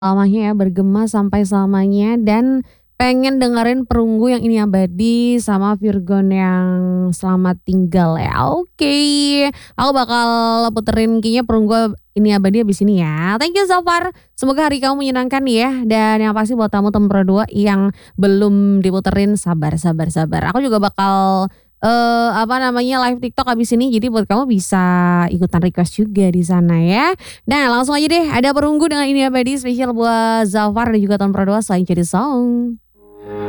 Selamanya ya, bergema sampai selamanya dan pengen dengerin Perunggu yang Ini Abadi sama Virgon yang Selamat Tinggal ya. Oke, aku bakal puterin kayaknya Perunggu Ini Abadi abis ini ya. Thank you so far, semoga hari kamu menyenangkan ya. Dan yang pasti buat kamu teman Pro 2 yang belum diputerin, sabar sabar sabar. Aku juga bakal live TikTok abis ini, jadi buat kamu bisa ikutan request juga di sana ya. Nah, langsung aja deh, ada Perunggu dengan Ini Abadi spesial buat Zafar dan juga Tom Pradowa selain jadi song.